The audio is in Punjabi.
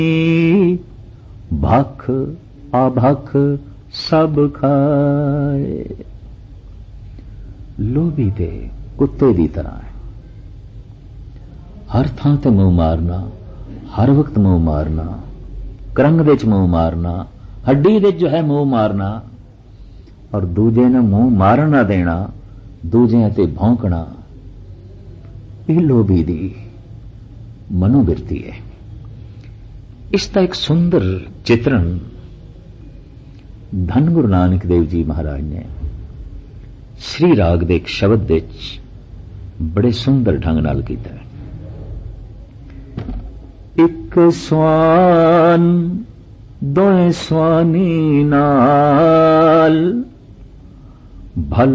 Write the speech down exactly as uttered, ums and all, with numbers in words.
ਭਖ ਆਭਖ ਸਭ ਖਾਏ। ਲੋਭੀ ਤੇ ਕੁੱਤੇ ਦੀ ਤਰ੍ਹਾਂ ਹੈ, ਹਰ ਥਾਂ ਤੇ ਮੂੰਹ ਮਾਰਨਾ, ਹਰ ਵਕਤ ਮੂੰਹ ਮਾਰਨਾ, ਕਰੰਗ ਦੇ ਚ ਮੂੰਹ ਮਾਰਨਾ, ਹੱਡੀ ਦੇ ਜੋ ਹੈ ਮੂੰਹ ਮਾਰਨਾ, ਔਰ ਦੂਜੇ ਨੂੰ ਮੂੰਹ ਮਾਰਨ ਨਾ ਦੇਣਾ, ਦੂਜਿਆਂ ਤੇ ਭੌਂਕਣਾ, ਇਹ ਲੋਭੀ ਦੀ ਮਨੋਵਿਰਤੀ ਹੈ। ਇਸ ਦਾ ਇੱਕ ਸੁੰਦਰ ਚਿਤਰਨ ਧੰਨ ਗੁਰੂ ਨਾਨਕ ਦੇਵ ਜੀ ਮਹਾਰਾਜ ਨੇ ਸ੍ਰੀ ਰਾਗ ਦੇ ਇੱਕ ਸ਼ਬਦ ਵਿੱਚ ਬੜੇ ਸੁੰਦਰ ਢੰਗ ਨਾਲ ਕੀਤਾ ਹੈ। ਇੱਕ ਸਵਾਨ ਦੋਏ ਸਵਾਨੀ ਨਾਲ ਭਲ